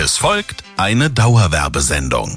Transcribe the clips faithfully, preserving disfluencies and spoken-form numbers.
Es folgt eine Dauerwerbesendung.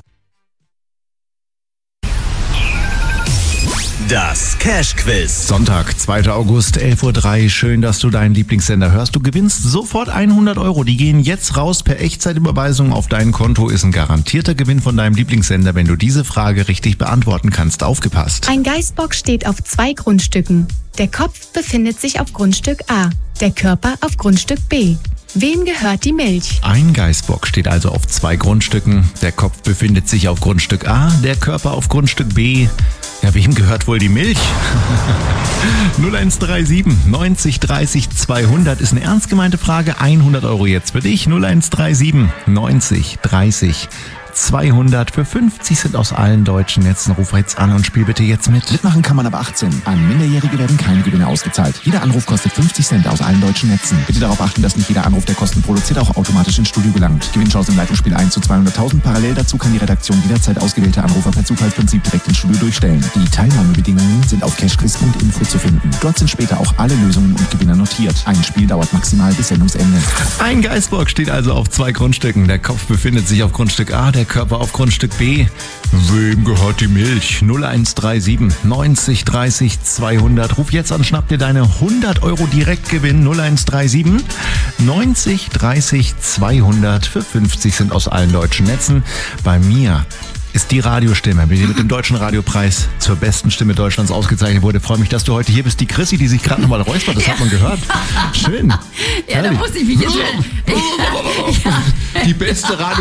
Das Cash-Quiz. Sonntag, zweiter August, elf Uhr drei. Schön, dass du deinen Lieblingssender hörst. Du gewinnst sofort hundert Euro. Die gehen jetzt raus per Echtzeitüberweisung auf dein Konto. Ist ein garantierter Gewinn von deinem Lieblingssender, wenn du diese Frage richtig beantworten kannst. Aufgepasst. Ein Geißbock steht auf zwei Grundstücken. Der Kopf befindet sich auf Grundstück A, der Körper auf Grundstück B. Wem gehört die Milch? Ein Geißbock steht also auf zwei Grundstücken. Der Kopf befindet sich auf Grundstück A, der Körper auf Grundstück B. Ja, wem gehört wohl die Milch? null eins drei sieben neunzig dreißig zweihundert ist eine ernst gemeinte Frage. hundert Euro jetzt für dich. null eins drei sieben neunzig dreißig zweihundert. Für fünfzig sind aus allen deutschen Netzen. Ruf jetzt an und spiel bitte jetzt mit. Mitmachen kann man ab achtzehn. An Minderjährige werden keine Gewinne ausgezahlt. Jeder Anruf kostet fünfzig Cent aus allen deutschen Netzen. Bitte darauf achten, dass nicht jeder Anruf, der Kosten produziert, auch automatisch ins Studio gelangt. Gewinnchance im Leitungsspiel eins zu zweihunderttausend. Parallel dazu kann die Redaktion jederzeit ausgewählte Anrufer per Zufallsprinzip direkt ins Studio durchstellen. Die Teilnahmebedingungen sind auf cashquiz punkt info zu finden. Dort sind später auch alle Lösungen und Gewinner notiert. Ein Spiel dauert maximal bis Sendungsende. Ein Geißbock steht also auf zwei Grundstücken. Der Kopf befindet sich auf Grundstück A, der Körper auf Grundstück B. Wem gehört die Milch? null eins drei sieben neunzig dreißig zweihundert. Ruf jetzt an, schnapp dir deine hundert Euro Direktgewinn. null eins drei sieben neunzig dreißig zweihundert. Für fünfzig sind aus allen deutschen Netzen. Bei mir ist die Radiostimme, die mit dem Deutschen Radiopreis zur besten Stimme Deutschlands ausgezeichnet wurde. Ich freue mich, dass du heute hier bist. Die Chrissy, die sich gerade nochmal räuspert, das ja. hat man gehört. Schön. Ja, herrlich. Da muss ich mich jetzt schnell... Ja. Die beste Radio...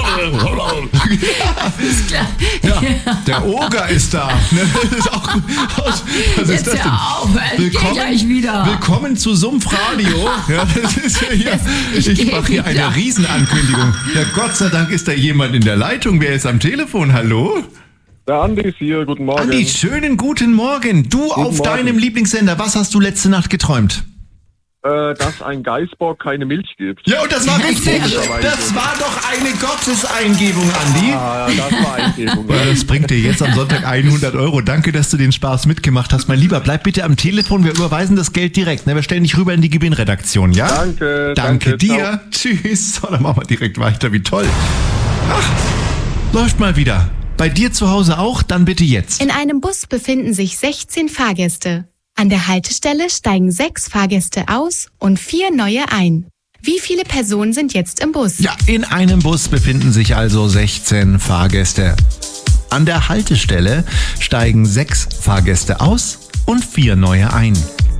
Ist klar. Ja, der Oger ist da. Das ist auch, was ist jetzt das denn? hör auf, ich geh gleich wieder. Willkommen zu Sumpfradio. Ja, das ist ja hier, ich ich mache hier wieder. eine Riesenankündigung. Ja, Gott sei Dank ist da jemand in der Leitung. Wer ist am Telefon? Hallo? Der Andi ist hier, guten Morgen. Andi, schönen guten Morgen. Du guten auf Morgen. deinem Lieblingssender. Was hast du letzte Nacht geträumt? Äh, dass ein Geißbock keine Milch gibt. Ja, und das war richtig. Das war doch eine Gotteseingebung, Andi. Ah, das war Eingebung. Ja, das bringt dir jetzt am Sonntag hundert Euro. Danke, dass du den Spaß mitgemacht hast. Mein Lieber, bleib bitte am Telefon. Wir überweisen das Geld direkt. Ne? Wir stellen dich rüber in die Gewinnredaktion, ja? Danke. Danke, danke dir. Ciao. Tschüss. So, dann machen wir direkt weiter. Wie toll. Ach, läuft mal wieder. Bei dir zu Hause auch? Dann bitte jetzt. In einem Bus befinden sich sechzehn Fahrgäste. An der Haltestelle steigen sechs Fahrgäste aus und vier neue ein. Wie viele Personen sind jetzt im Bus? Ja, in einem Bus befinden sich also sechzehn Fahrgäste. An der Haltestelle steigen sechs Fahrgäste aus und vier neue ein.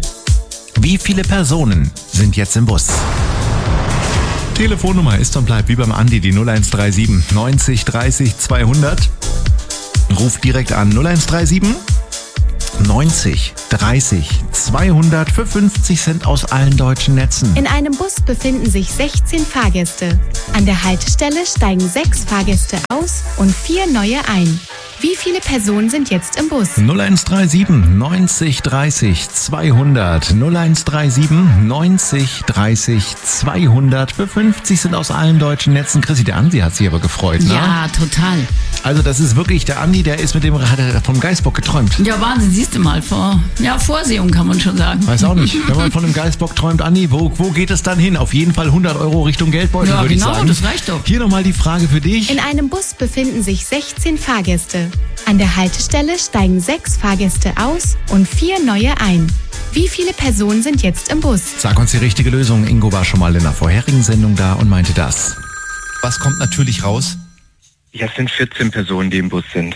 Wie viele Personen sind jetzt im Bus? Telefonnummer ist und bleibt wie beim Andi die null eins drei sieben neunzig dreißig zweihundert. Ruf direkt an null eins drei sieben neunzig dreißig zweihundert für fünfzig Cent aus allen deutschen Netzen. In einem Bus befinden sich sechzehn Fahrgäste. An der Haltestelle steigen sechs Fahrgäste aus und vier neue ein. Wie viele Personen sind jetzt im Bus? null eins drei sieben neunzig dreißig zweihundert. null eins drei sieben neunzig dreißig zweihundert. Für fünfzig sind aus allen deutschen Netzen. Chrissy, der Andi hat sich aber gefreut, ne? Ja, total. Also das ist wirklich der Andi, der ist mit dem, hat er vom Geißbock geträumt. Ja, Wahnsinn, siehst du mal, vor, ja, Vorsehung kann man schon sagen. Weiß auch nicht. Wenn man von einem Geißbock träumt, Andi, wo, wo geht es dann hin? Auf jeden Fall hundert Euro Richtung Geldbeutel, Ja, würde genau, ich sagen. das reicht doch. Hier nochmal die Frage für dich. In einem Bus befinden sich sechzehn Fahrgäste. An der Haltestelle steigen sechs Fahrgäste aus und vier neue ein. Wie viele Personen sind jetzt im Bus? Sag uns die richtige Lösung. Ingo war schon mal in der vorherigen Sendung da und meinte das. Was kommt natürlich raus? Ja, es sind vierzehn Personen, die im Bus sind.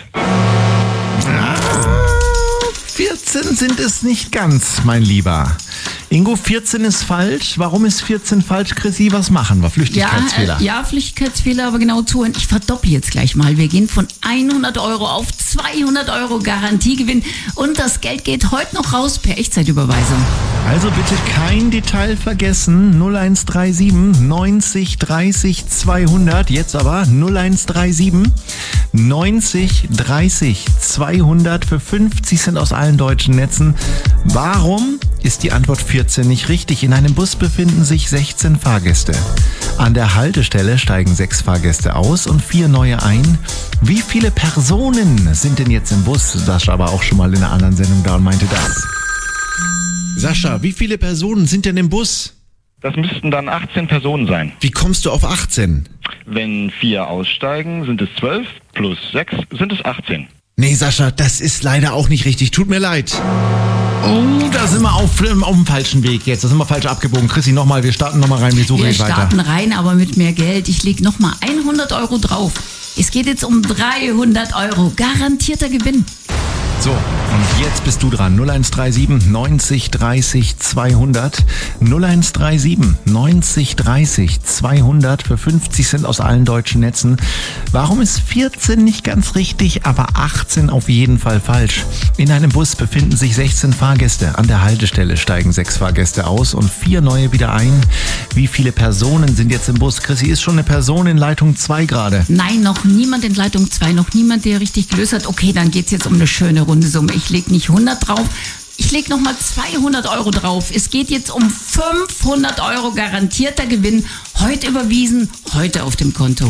vierzehn sind es nicht ganz, mein Lieber. Ingo, vierzehn ist falsch. Warum ist vierzehn falsch, Chrissy? Was machen wir? Flüchtigkeitsfehler. Ja, äh, ja, Flüchtigkeitsfehler, aber genau zuhören. Ich verdopple jetzt gleich mal. Wir gehen von hundert Euro auf zweihundert Euro Garantiegewinn und das Geld geht heute noch raus per Echtzeitüberweisung. Also bitte kein Detail vergessen. null eins drei sieben neunzig dreißig zweihundert. Jetzt aber null eins drei sieben neunzig dreißig zweihundert für fünfzig Cent aus allen deutschen Netzen. Warum ist die Antwort vierzehn nicht richtig? In einem Bus befinden sich sechzehn Fahrgäste. An der Haltestelle steigen sechs Fahrgäste aus und vier neue ein. Wie viele Personen sind denn jetzt im Bus? Sascha war auch schon mal in einer anderen Sendung da und meinte das. Sascha, wie viele Personen sind denn im Bus? Das müssten dann achtzehn Personen sein. Wie kommst du auf achtzehn? Wenn vier aussteigen, sind es zwölf, plus sechs sind es achtzehn. Nee, Sascha, das ist leider auch nicht richtig. Tut mir leid. Oh, da sind wir auf, auf dem falschen Weg jetzt. Da sind wir falsch abgebogen. Chrissy, nochmal, wir starten nochmal rein. Wir suchen Wir weiter. starten rein, aber mit mehr Geld. Ich leg nochmal hundert Euro drauf. Es geht jetzt um dreihundert Euro. Garantierter Gewinn. So, und jetzt bist du dran. null eins drei sieben neunzig dreißig zweihundert. null eins drei sieben neunzig dreißig zweihundert für fünfzig Cent aus allen deutschen Netzen. Warum ist vierzehn nicht ganz richtig, aber achtzehn auf jeden Fall falsch? In einem Bus befinden sich sechzehn Fahrgäste. An der Haltestelle steigen sechs Fahrgäste aus und vier neue wieder ein. Wie viele Personen sind jetzt im Bus? Chrissy, ist schon eine Person in Leitung zwei gerade? Nein, noch niemand in Leitung zwei, noch niemand, der richtig gelöst hat. Okay, dann geht's jetzt um eine schöne runde Summe. Ich leg nicht hundert drauf, ich leg nochmal zweihundert Euro drauf. Es geht jetzt um fünfhundert Euro garantierter Gewinn. Heute überwiesen, heute auf dem Konto.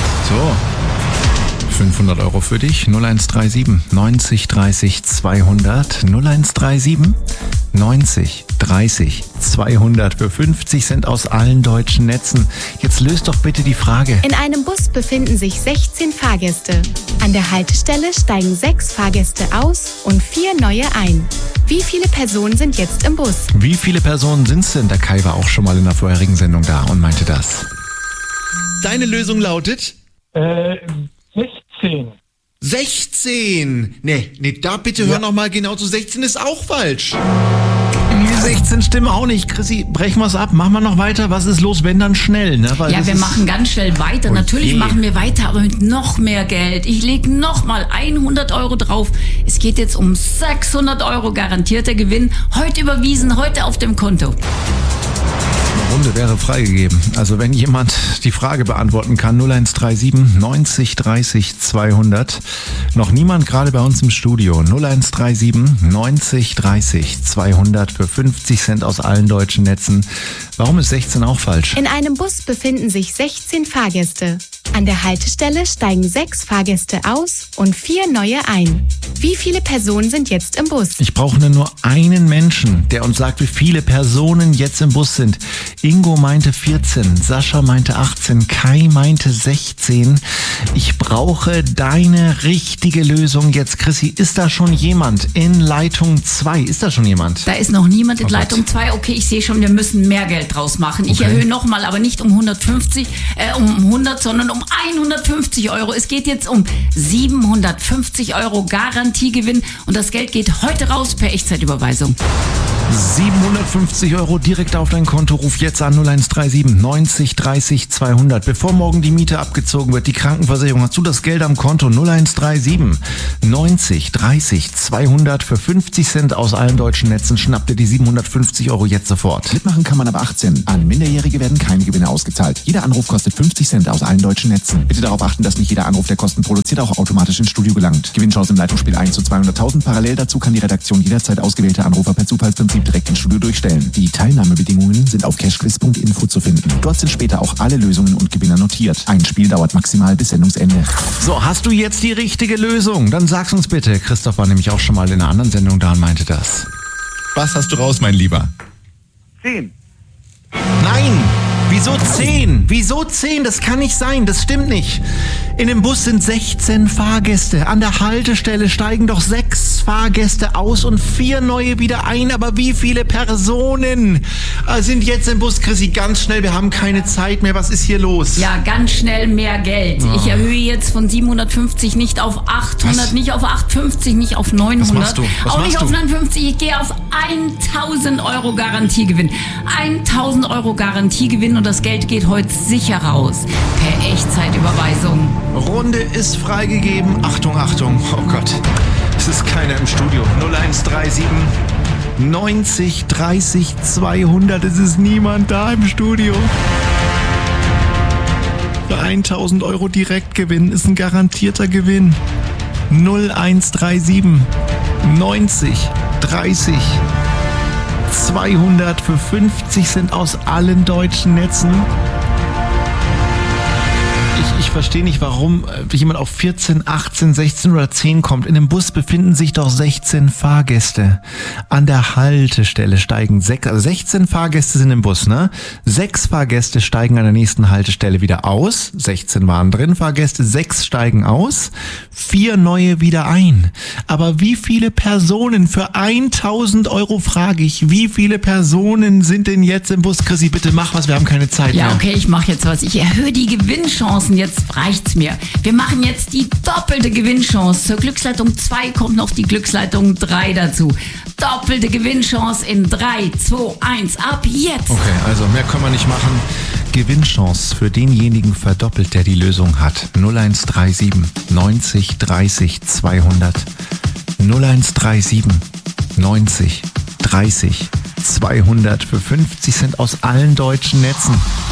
So, fünfhundert Euro für dich. null eins drei sieben neunzig dreißig zweihundert. null eins drei sieben neunzig dreißig zweihundert für fünfzig Cent aus allen deutschen Netzen. Jetzt löst doch bitte die Frage. In einem Bus befinden sich sechzehn Fahrgäste. An der Haltestelle steigen sechs Fahrgäste aus und vier neue ein. Wie viele Personen sind jetzt im Bus? Wie viele Personen sind's denn? Der Kai war auch schon mal in der vorherigen Sendung da und meinte das. Deine Lösung lautet? Äh, sechzehn. sechzehn! Nee, nee, da bitte hör noch mal genau zu. sechzehn ist auch falsch. Die sechzehn stimmen auch nicht. Chrissy, brechen wir es ab. Machen wir noch weiter. Was ist los, wenn dann schnell? Ne? Weil Ja, das wir ist- machen ganz schnell weiter. Oh Natürlich je. machen wir weiter, aber mit noch mehr Geld. Ich lege noch mal hundert Euro drauf. Es geht jetzt um sechshundert Euro garantierter Gewinn. Heute überwiesen, heute auf dem Konto. Die Runde wäre freigegeben. Also wenn jemand die Frage beantworten kann, null eins drei sieben neunzig dreißig zweihundert. Noch niemand gerade bei uns im Studio. null eins drei sieben neunzig dreißig zweihundert für fünfzig Cent aus allen deutschen Netzen. Warum ist sechzehn auch falsch? In einem Bus befinden sich sechzehn Fahrgäste. An der Haltestelle steigen sechs Fahrgäste aus und vier neue ein. Wie viele Personen sind jetzt im Bus? Ich brauche nur einen Menschen, der uns sagt, wie viele Personen jetzt im Bus sind. Ingo meinte vierzehn, Sascha meinte achtzehn, Kai meinte sechzehn. Ich brauche deine richtige Lösung jetzt. Chrissy, ist da schon jemand in Leitung zwei? Ist da schon jemand? Da ist noch niemand in Oh Gott. Leitung zwei. Okay, ich sehe schon, wir müssen mehr Geld draus machen. Ich Okay. erhöhe nochmal, aber nicht um hundertfünfzig, äh, um hundert, sondern um hundertfünfzig Euro. Es geht jetzt um siebenhundertfünfzig Euro Garantiegewinn und das Geld geht heute raus per Echtzeitüberweisung. siebenhundertfünfzig Euro direkt auf dein Konto. Ruf jetzt an null eins drei sieben neunzig dreißig zweihundert. Bevor morgen die Miete abgezogen wird, die Krankenversicherung, hast du das Geld am Konto. null eins drei sieben neunzig dreißig zweihundert für fünfzig Cent aus allen deutschen Netzen. Schnapp dir die siebenhundertfünfzig Euro jetzt sofort. Mitmachen kann man ab achtzehn. An Minderjährige werden keine Gewinne ausgezahlt. Jeder Anruf kostet fünfzig Cent aus allen deutschen Netzen. Bitte darauf achten, dass nicht jeder Anruf, der Kosten produziert, auch automatisch ins Studio gelangt. Gewinnchance im Leitungsspiel eins zu zweihunderttausend. Parallel dazu kann die Redaktion jederzeit ausgewählte Anrufer per Zufallsprinzip direkt ins Studio durchstellen. Die Teilnahmebedingungen sind auf cashquiz punkt info zu finden. Dort sind später auch alle Lösungen und Gewinner notiert. Ein Spiel dauert maximal bis Sendungsende. So, hast du jetzt die richtige Lösung? Dann sag's uns bitte. Christoph war nämlich auch schon mal in einer anderen Sendung da und meinte das. Was hast du raus, mein Lieber? Zehn. Nein! Wieso zehn? Wieso zehn? Das kann nicht sein, das stimmt nicht. In dem Bus sind sechzehn Fahrgäste. An der Haltestelle steigen doch sechs Fahrgäste aus und vier neue wieder ein. Aber wie viele Personen äh, sind jetzt im Bus? Chrissy, ganz schnell, wir haben keine Zeit mehr. Was ist hier los? Ja, ganz schnell mehr Geld. Oh. Ich erhöhe jetzt von siebenhundertfünfzig nicht auf achthundert, Was? nicht auf achthundertfünfzig, nicht auf neunhundert. Was machst du? Was auch machst nicht du? auf neunundfünfzig. Ich gehe auf tausend Euro Garantiegewinn. tausend Euro Garantiegewinn und das Geld geht heute sicher raus. Per Echtzeitüberweisung. Runde ist freigegeben. Achtung, Achtung. Oh Gott. Es ist keiner im Studio. null eins drei sieben neunzig dreißig zweihundert. Es ist niemand da im Studio. Für tausend Euro Direktgewinn ist ein garantierter Gewinn. null eins drei sieben neunzig dreißig zweihundert für fünfzig Cent aus allen deutschen Netzen. Ich, ich ich verstehe nicht, warum jemand auf vierzehn, achtzehn, sechzehn oder zehn kommt. In dem Bus befinden sich doch sechzehn Fahrgäste. An der Haltestelle steigen sechs, also sechzehn Fahrgäste sind im Bus, ne? Sechs Fahrgäste steigen an der nächsten Haltestelle wieder aus. sechzehn waren drin Fahrgäste, sechs steigen aus. Vier neue wieder ein. Aber wie viele Personen für tausend Euro frage ich, wie viele Personen sind denn jetzt im Bus? Chrissy, bitte mach was, wir haben keine Zeit Ja, mehr. okay, ich mache jetzt was. Ich erhöhe die Gewinnchancen, jetzt reicht's mir. Wir machen jetzt die doppelte Gewinnchance. Zur Glücksleitung zwei kommt noch die Glücksleitung drei dazu. Doppelte Gewinnchance in drei, zwei, eins, ab jetzt. Okay, also mehr können wir nicht machen. Gewinnchance für denjenigen verdoppelt, der die Lösung hat. null eins drei sieben neunzig dreißig zweihundert. null eins drei sieben neunzig dreißig zweihundert für fünfzig Cent aus allen deutschen Netzen.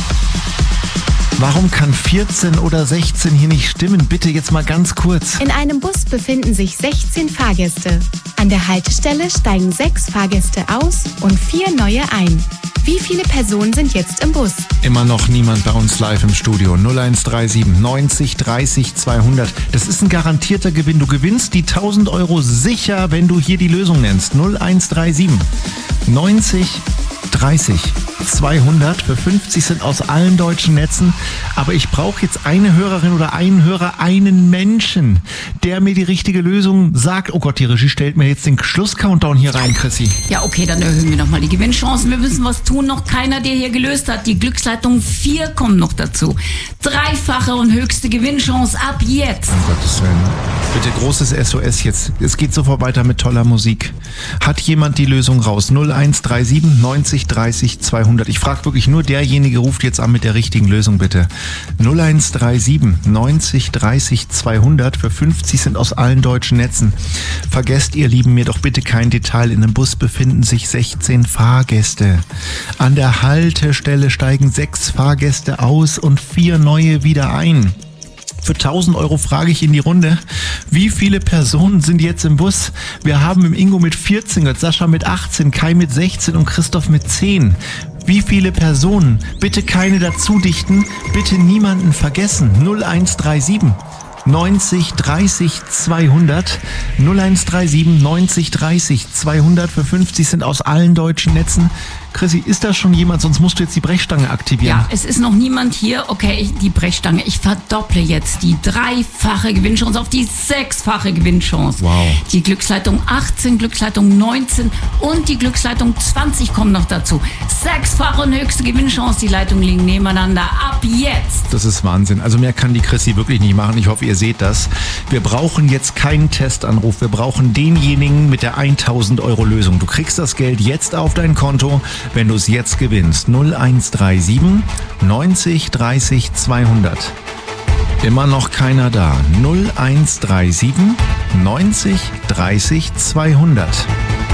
Warum kann vierzehn oder sechzehn hier nicht stimmen? Bitte jetzt mal ganz kurz. In einem Bus befinden sich sechzehn Fahrgäste. An der Haltestelle steigen sechs Fahrgäste aus und vier neue ein. Wie viele Personen sind jetzt im Bus? Immer noch niemand bei uns live im Studio. null eins drei sieben neunzig dreißig zweihundert. Das ist ein garantierter Gewinn. Du gewinnst die tausend Euro sicher, wenn du hier die Lösung nennst. null eins drei sieben neunzig dreißig zweihundert für fünfzig Cent aus allen deutschen Netzen. Aber ich brauche jetzt eine Hörerin oder einen Hörer, einen Menschen, der mir die richtige Lösung sagt. Oh Gott, die Regie stellt mir jetzt den Schluss-Countdown hier rein, Chrissy. Ja, okay, dann erhöhen wir nochmal die Gewinnchancen. Wir müssen was tun. Noch keiner, der hier gelöst hat. Die Glücksleitung vier kommt noch dazu. Dreifache und höchste Gewinnchance ab jetzt. Um Gottes Willen. Bitte großes S O S jetzt. Es geht sofort weiter mit toller Musik. Hat jemand die Lösung raus? null eins drei sieben neunzig dreißig zweihundert. Ich frage wirklich nur, derjenige ruft jetzt an mit der richtigen Lösung, bitte. null eins drei sieben neunzig dreißig zweihundert für fünfzig Cent aus allen deutschen Netzen. Vergesst, ihr Lieben, mir doch bitte kein Detail. In dem Bus befinden sich sechzehn Fahrgäste. An der Haltestelle steigen sechs Fahrgäste aus und vier neue wieder ein. Für tausend Euro frage ich in die Runde, wie viele Personen sind jetzt im Bus? Wir haben im Ingo mit vierzehn, Sascha mit achtzehn, Kai mit sechzehn und Christoph mit zehn. Wie viele Personen? Bitte keine dazu dichten, bitte niemanden vergessen. null eins drei sieben neunzig dreißig zweihundert. null eins drei sieben neunzig dreißig zweihundert für fünfzig Cent aus allen deutschen Netzen. Chrissy, ist da schon jemand? Sonst musst du jetzt die Brechstange aktivieren. Ja, es ist noch niemand hier. Okay, ich, die Brechstange. Ich verdopple jetzt die dreifache Gewinnchance auf die sechsfache Gewinnchance. Wow. Die Glücksleitung achtzehn, Glücksleitung neunzehn und die Glücksleitung zwanzig kommen noch dazu. Sechsfache und höchste Gewinnchance. Die Leitungen liegen nebeneinander. Ab jetzt. Das ist Wahnsinn. Also mehr kann die Chrissy wirklich nicht machen. Ich hoffe, ihr seht das. Wir brauchen jetzt keinen Testanruf. Wir brauchen denjenigen mit der tausend Euro Lösung. Du kriegst das Geld jetzt auf dein Konto, wenn du es jetzt gewinnst. null eins drei sieben neunzig dreißig zweihundert. Immer noch keiner da. null eins drei sieben neunzig dreißig zweihundert.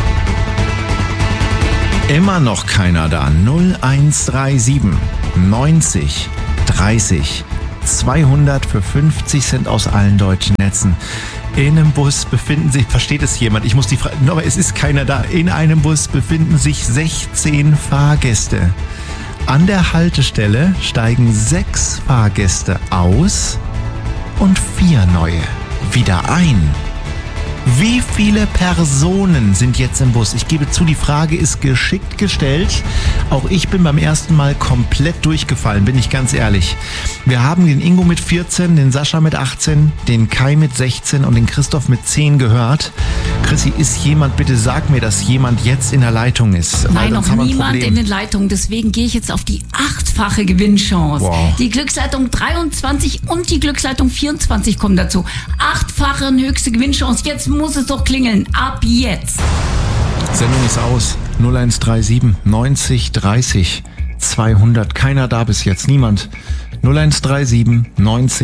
Immer noch keiner da. null eins drei sieben neunzig dreißig zweihundert für fünfzig Cent aus allen deutschen Netzen. In einem Bus befinden sich, versteht es jemand? Ich muss die Frage, aber es ist keiner da. In einem Bus befinden sich sechzehn Fahrgäste. An der Haltestelle steigen sechs Fahrgäste aus und vier neue wieder ein. Wie viele Personen sind jetzt im Bus? Ich gebe zu, die Frage ist geschickt gestellt. Auch ich bin beim ersten Mal komplett durchgefallen, bin ich ganz ehrlich. Wir haben den Ingo mit vierzehn, den Sascha mit achtzehn, den Kai mit sechzehn und den Christoph mit zehn gehört. Chrissy, ist jemand, bitte sag mir, dass jemand jetzt in der Leitung ist. Nein, noch niemand in den Leitungen. Deswegen gehe ich jetzt auf die achtfache Gewinnchance. Wow. Die Glücksleitung dreiundzwanzig und die Glücksleitung vierundzwanzig kommen dazu. Achtfache und höchste Gewinnchance. Jetzt muss es doch klingeln. Ab jetzt. Sendung ist aus. null eins drei sieben neunzig dreißig zweihundert. Keiner da bis jetzt. Niemand. null eins drei sieben neunzig dreißig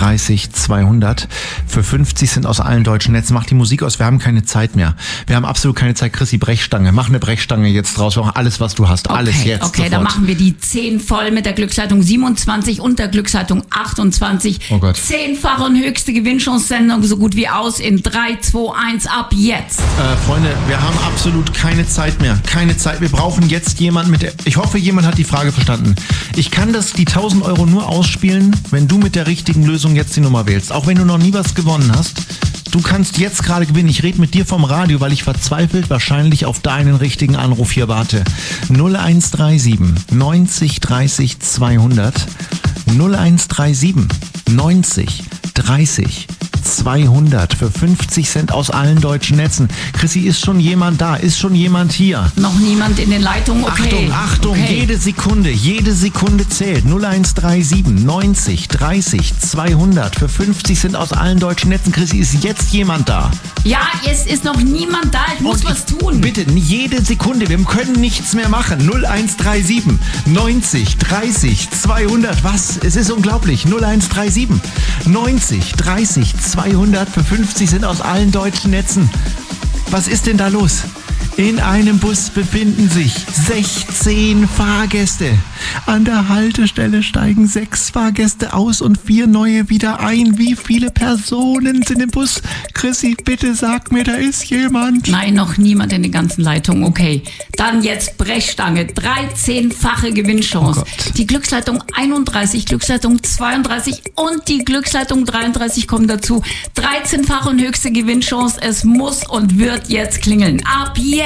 dreißig zweihundert für fünfzig Cent aus allen deutschen Netzen. Mach die Musik aus, wir haben keine Zeit mehr. Wir haben absolut keine Zeit. Chrissy, Brechstange. Mach eine Brechstange jetzt draus. Wir machen alles, was du hast. Alles okay, jetzt Okay, sofort. dann machen wir die zehn voll mit der Glücksleitung siebenundzwanzig und der Glücksleitung achtundzwanzig. Oh Gott. Zehnfache und höchste Gewinnchance-Sendung so gut wie aus in drei, zwei, eins ab jetzt. Äh, Freunde, wir haben absolut keine Zeit mehr. Keine Zeit. Wir brauchen jetzt jemanden mit der... Ich hoffe, jemand hat die Frage verstanden. Ich kann das, die tausend Euro nur ausspielen, wenn du mit der richtigen Lösung jetzt die Nummer wählst. Auch wenn du noch nie was gewonnen hast. Du kannst jetzt gerade gewinnen. Ich rede mit dir vom Radio, weil ich verzweifelt wahrscheinlich auf deinen richtigen Anruf hier warte. null eins drei sieben neunzig dreißig zweihundert null eins drei sieben neunzig dreißig zweihundert für fünfzig Cent aus allen deutschen Netzen. Chrissy, ist schon jemand da? Ist schon jemand hier? Noch niemand in den Leitungen? Okay. Achtung, Achtung, okay. jede Sekunde, jede Sekunde zählt. null eins drei sieben neunzig dreißig zweihundert für fünfzig Cent aus allen deutschen Netzen. Chrissy, ist jetzt jemand da? Ja, es ist noch niemand da. Ich muss Und was tun. Bitte, jede Sekunde. Wir können nichts mehr machen. null eins drei sieben neunzig dreißig zweihundert. Was? Es ist unglaublich. null eins drei sieben neunzig dreißig zweihundert für fünfzig Cent aus allen deutschen Netzen. Was ist denn da los? In einem Bus befinden sich sechzehn Fahrgäste. An der Haltestelle steigen sechs Fahrgäste aus und vier neue wieder ein. Wie viele Personen sind im Bus? Chrissy, bitte sag mir, da ist jemand. Nein, noch niemand in den ganzen Leitungen. Okay, dann jetzt Brechstange. dreizehnfache Gewinnchance. Oh die Glücksleitung einunddreißig, Glücksleitung zweiunddreißig und die Glücksleitung dreiunddreißig kommen dazu. dreizehnfache und höchste Gewinnchance. Es muss und wird jetzt klingeln. Ab jetzt.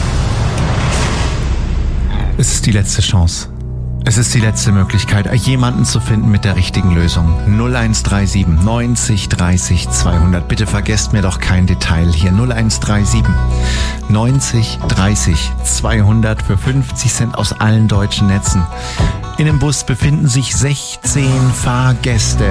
Es ist die letzte Chance. Es ist die letzte Möglichkeit, jemanden zu finden mit der richtigen Lösung. null eins drei sieben neunzig dreißig zweihundert. Bitte vergesst mir doch kein Detail hier. null eins drei sieben neunzig dreißig zweihundert für fünfzig Cent aus allen deutschen Netzen. In dem Bus befinden sich sechzehn Fahrgäste.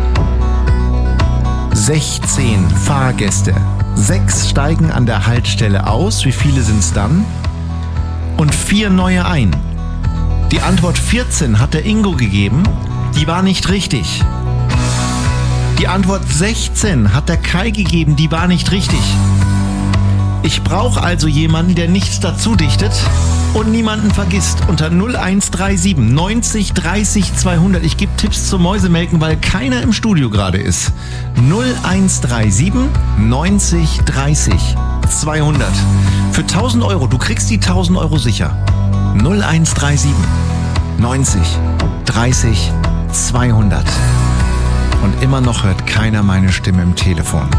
sechzehn Fahrgäste. Sechs steigen an der Haltestelle aus. Wie viele sind es dann? Und vier neue ein. Die Antwort vierzehn hat der Ingo gegeben. Die war nicht richtig. Die Antwort sechzehn hat der Kai gegeben. Die war nicht richtig. Ich brauche also jemanden, der nichts dazu dichtet und niemanden vergisst. Unter null eins drei sieben neunzig dreißig zweihundert. Ich gebe Tipps zum Mäusemelken, weil keiner im Studio gerade ist. null eins drei sieben neunzig dreißig zweihundert. Für tausend Euro, du kriegst die tausend Euro sicher. null eins drei sieben neunzig dreißig zweihundert. Und immer noch hört keiner meine Stimme im Telefon.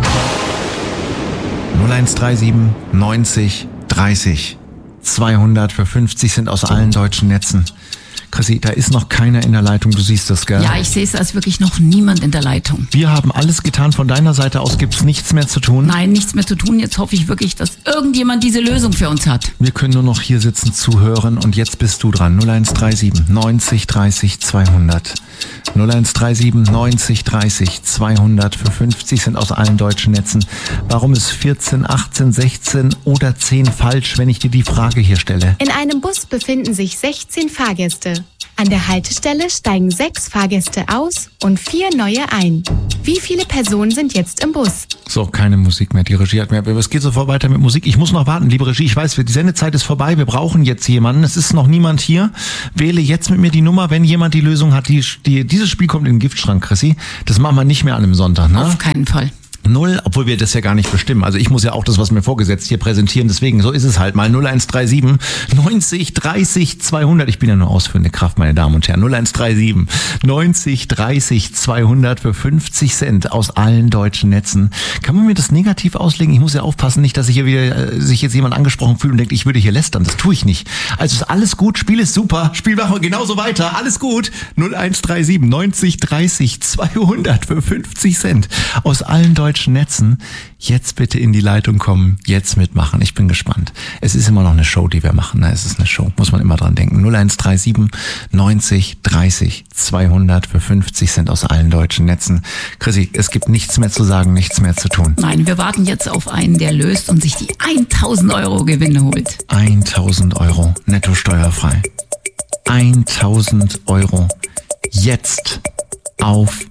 null eins drei sieben neunzig dreißig zweihundert für fünfzig Cent aus allen deutschen Netzen. Chrissy, da ist noch keiner in der Leitung, du siehst das, gell? Ja, ich sehe es, da ist wirklich noch niemand in der Leitung. Wir haben alles getan, von deiner Seite aus gibt's nichts mehr zu tun. Nein, nichts mehr zu tun. Jetzt hoffe ich wirklich, dass irgendjemand diese Lösung für uns hat. Wir können nur noch hier sitzen, zuhören und jetzt bist du dran. null eins drei sieben neunzig dreißig zweihundert. null eins drei sieben neunzig dreißig zweihundert für fünfzig Cent aus allen deutschen Netzen. Warum ist vierzehn, achtzehn, sechzehn oder zehn falsch, wenn ich dir die Frage hier stelle? In einem Bus befinden sich sechzehn Fahrgäste. An der Haltestelle steigen sechs Fahrgäste aus und vier neue ein. Wie viele Personen sind jetzt im Bus? So, keine Musik mehr. Die Regie hat mehr. Es geht sofort weiter mit Musik. Ich muss noch warten, liebe Regie. Ich weiß, die Sendezeit ist vorbei. Wir brauchen jetzt jemanden. Es ist noch niemand hier. Wähle jetzt mit mir die Nummer, wenn jemand die Lösung hat. Die, die, dieses Spiel kommt in den Giftschrank, Chrissy. Das machen wir nicht mehr an einem Sonntag, ne? Auf keinen Fall. Null, obwohl wir das ja gar nicht bestimmen. Also ich muss ja auch das, was mir vorgesetzt hier präsentieren. Deswegen, so ist es halt mal. null eins drei sieben neunzig dreißig zweihundert. Ich bin ja nur ausführende Kraft, meine Damen und Herren. null eins drei sieben neunzig dreißig zweihundert für fünfzig Cent aus allen deutschen Netzen. Kann man mir das negativ auslegen? Ich muss ja aufpassen, nicht, dass sich hier wieder, äh, sich jetzt jemand angesprochen fühlt und denkt, ich würde hier lästern. Das tue ich nicht. Also ist alles gut. Spiel ist super. Spiel machen wir genauso weiter. Alles gut. null eins drei sieben neunzig dreißig zweihundert für fünfzig Cent aus allen deutschen Netzen. Jetzt bitte in die Leitung kommen, jetzt mitmachen. Ich bin gespannt. Es ist immer noch eine Show, die wir machen. Es ist eine Show, muss man immer dran denken. null eins drei sieben neunzig dreißig zweihundert für fünfzig Cent aus allen deutschen Netzen. Chrissy, es gibt nichts mehr zu sagen, nichts mehr zu tun. Nein, wir warten jetzt auf einen, der löst und sich die tausend Euro Gewinne holt. tausend Euro netto steuerfrei. tausend Euro jetzt auf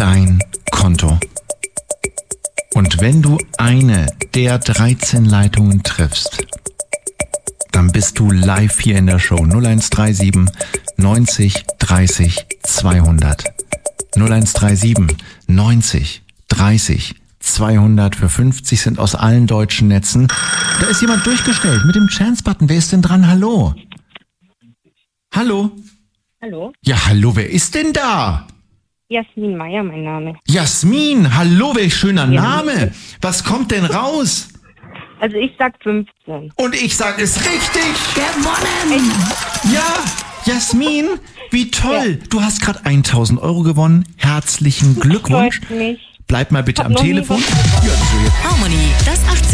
dein Konto. Und wenn du eine der dreizehn Leitungen triffst, dann bist du live hier in der Show. null eins drei sieben neunzig dreißig zweihundert. null eins drei sieben neunzig dreißig zweihundert für fünfzig sind aus allen deutschen Netzen. Da ist jemand durchgestellt mit dem Chance-Button. Wer ist denn dran? Hallo? Hallo? Hallo? Ja, hallo, wer ist denn da? Jasmin Meyer, mein Name. Jasmin, hallo, welch schöner Ja. Name. Was kommt denn raus? Also ich sag fünfzehn. Und ich sage es richtig. Gewonnen! Ja, Jasmin, wie toll. Du hast gerade tausend Euro gewonnen. Herzlichen Glückwunsch. Freut mich. Bleib mal bitte Hab am noch nie Telefon. was gewonnen. Ja, so jetzt. Harmony, das achtzehn.